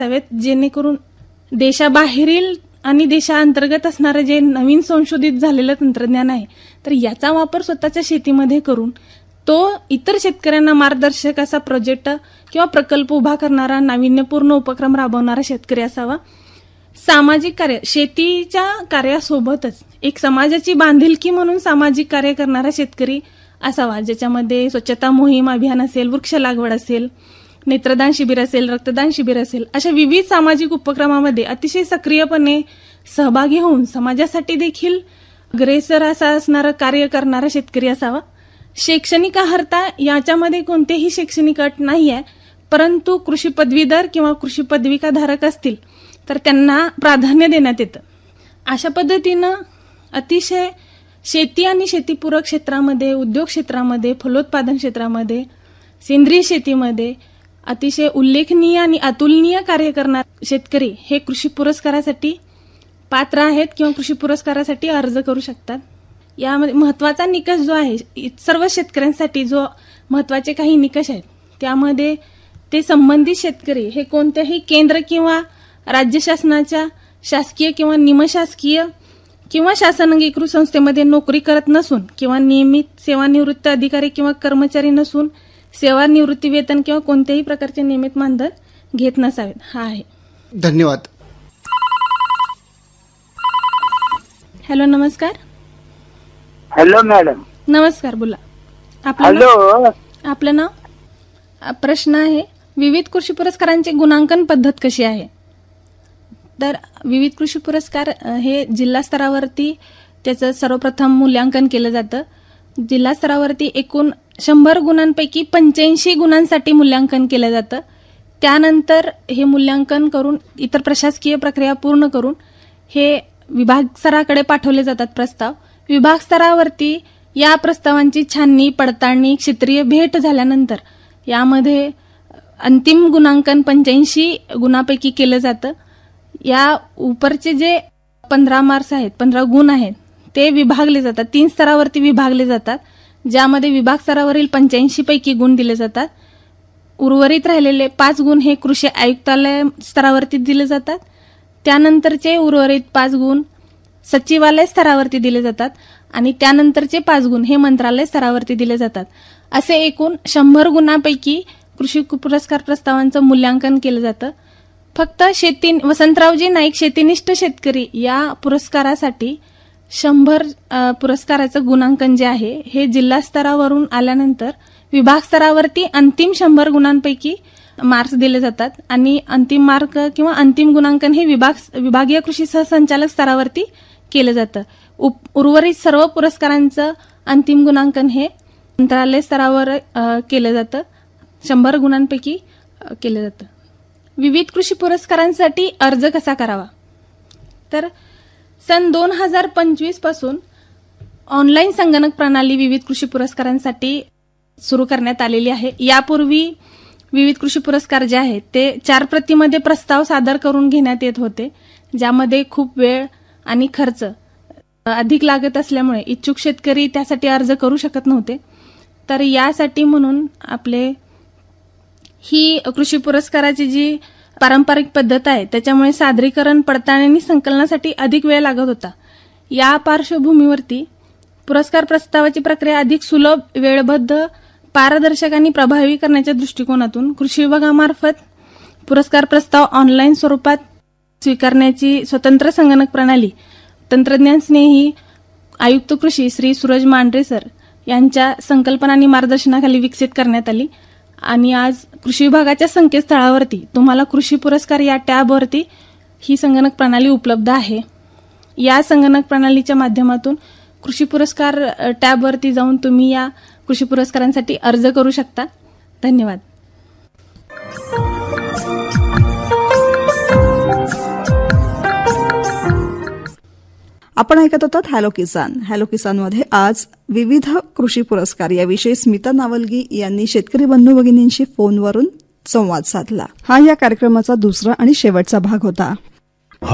असावेत जेणेकरून देशाबाहेरील आणि देशांतर्गत असणारं जे नवीन संशोधित झालेलं तंत्रज्ञान आहे तर याचा वापर स्वतःच्या शेतीमध्ये करून तो इतर शेतकऱ्यांना मार्गदर्शक असा प्रोजेक्ट किंवा प्रकल्प उभा करणारा नाविन्यपूर्ण उपक्रम राबवणारा शेतकरी असावा. सामाजिक कार्य, शेतीच्या कार्यासोबतच एक समाजाची बांधिलकी म्हणून सामाजिक कार्य करणारा शेतकरी असावा, ज्याच्यामध्ये स्वच्छता मोहीम अभियान असेल, वृक्ष लागवड असेल, नेत्रदान शिबिर असेल, रक्तदान शिबिर असेल, अशा विविध सामाजिक उपक्रमामध्ये अतिशय सक्रियपणे सहभागी होऊन समाजासाठी देखील अग्रेसर असा असणारं कार्य करणारा शेतकरी असावा. शैक्षणिक अर्हता याच्यामध्ये कोणतेही शैक्षणिक अट नाहीये, परंतु कृषी पदवीधर किंवा कृषी पदविकाधारक असतील तर त्यांना प्राधान्य देण्यात येतं. अशा पद्धतीनं अतिशय शेती आणि शेतीपूरक क्षेत्रामध्ये, उद्योग क्षेत्रामध्ये, फलोत्पादन क्षेत्रामध्ये, सेंद्रिय शेतीमध्ये अतिशय उल्लेखनीय आणि अतुलनीय कार्य करणारे शेतकरी हे कृषी पुरस्कारासाठी पात्र आहेत किंवा कृषी पुरस्कारासाठी अर्ज करू शकतात. यामध्ये महत्वाचा निकष जो आहे, सर्व शेतकऱ्यांसाठी जो महत्वाचे काही निकष आहेत त्यामध्ये ते संबंधित शेतकरी हे कोणत्याही केंद्र किंवा राज्य शासनाच्या शासकीय किंवा निमशासकीय किंवा शासन अंगीकृत संस्थेमध्ये नोकरी करत नसून किंवा नियमित सेवानिवृत्त अधिकारी किंवा कर्मचारी नसून सेवानिवृत्ती वेतन किंवा कोणत्याही प्रकारचे नियमित मानधन घेत नसावेत. हा आहे. धन्यवाद. हॅलो, नमस्कार. Hello madam. नमस्कार, बोला. हॅलो. आपलं नाव? प्रश्न आहे, विविध कृषी पुरस्कारांची गुणांकन पद्धत कशी आहे? तर विविध कृषी पुरस्कार हे जिल्हा स्तरावरती त्याचं सर्वप्रथम मूल्यांकन केलं जातं. जिल्हा स्तरावरती एकूण 100 गुणांपैकी 85 गुणांसाठी मूल्यांकन केलं जातं. त्यानंतर हे मूल्यांकन करून इतर प्रशासकीय प्रक्रिया पूर्ण करून हे विभाग स्तराकडे पाठवले जातात प्रस्ताव. विभाग स्तरावरती या प्रस्तावांची छाननी, पडताळणी, क्षेत्रीय भेट झाल्यानंतर यामध्ये अंतिम गुणांकन 85 गुणांपैकी केलं जातं. या उपरचे जे 15 मार्क्स आहेत, 15 गुण आहेत ते विभागले जातात, 3 स्तरावरती विभागले जातात, ज्यामध्ये विभाग स्तरावरील 85 पैकी गुण दिले जातात. उर्वरित राहिलेले 5 गुण हे कृषी आयुक्तालय स्तरावरती दिले जातात. त्यानंतरचे उर्वरित 5 गुण सचिवालय स्तरावरती दिले जातात आणि त्यानंतरचे 5 गुण हे मंत्रालय स्तरावरती दिले जातात. असे एकूण 100 गुणांपैकी कृषी पुरस्कार प्रस्तावांचं मूल्यांकन केलं जातं. फक्त वसंतरावजी नाईक शेतीनिष्ठ शेतकरी या पुरस्कारासाठी 100 पुरस्काराचं गुणांकन जे आहे हे जिल्हा स्तरावरून आल्यानंतर विभाग स्तरावरती अंतिम 100 गुणांपैकी मार्क्स दिले जातात आणि अंतिम मार्क किंवा अंतिम गुणांकन हे विभागीय कृषी सहसंचालक स्तरावरती केलं जातं. उर्वरित सर्व पुरस्कारांचं अंतिम गुणांकन हे मंत्रालय स्तरावर केलं जातं, 100 गुणांपैकी केलं जातं. विविध कृषी पुरस्कारांसाठी अर्ज कसा करावा? तर सन 2025 पासून ऑनलाईन संगणक प्रणाली विविध कृषी पुरस्कारांसाठी सुरू करण्यात आलेली आहे. यापूर्वी विविध कृषी पुरस्कार जे आहेत ते 4 प्रतीमध्ये प्रस्ताव सादर करून घेण्यात येत होते, ज्यामध्ये खूप वेळ आणि खर्च अधिक लागत असल्यामुळे इच्छुक शेतकरी त्यासाठी अर्ज करू शकत नव्हते. तर यासाठी म्हणून ही कृषी पुरस्काराची जी पारंपरिक पद्धत आहे त्याच्यामुळे सादरीकरण, पडताळणी आणि संकलनासाठी अधिक वेळ लागत होता. या पार्श्वभूमीवरती पुरस्कार प्रस्तावाची प्रक्रिया अधिक सुलभ, वेळबद्ध, पारदर्शक आणि प्रभावी करण्याच्या दृष्टिकोनातून कृषी विभागामार्फत पुरस्कार प्रस्ताव ऑनलाईन स्वरूपात स्वीकारण्याची स्वतंत्र संगणक प्रणाली तंत्रज्ञान स्नेही आयुक्त कृषी श्री सूरज मांढरे सर यांच्या संकल्पना आणि मार्गदर्शनाखाली विकसित करण्यात आली आणि आज कृषी विभागाच्या संकेतस्थळावरती तुम्हाला कृषी पुरस्कार या टॅबवरती ही संगणक प्रणाली उपलब्ध आहे. या संगणक प्रणालीच्या माध्यमातून कृषी पुरस्कार टॅबवरती जाऊन तुम्ही या कृषी पुरस्कारांसाठी अर्ज करू शकता. धन्यवाद. आपण ऐकत होतात हॅलो किसान. हॅलो किसानमध्ये आज विविध कृषी पुरस्कार याविषयी स्मिता नावलगी यांनी शेतकरी बंधू भगिनींशी फोनवरून संवाद साधला. हा या कार्यक्रमाचा दुसरा आणि शेवटचा भाग होता.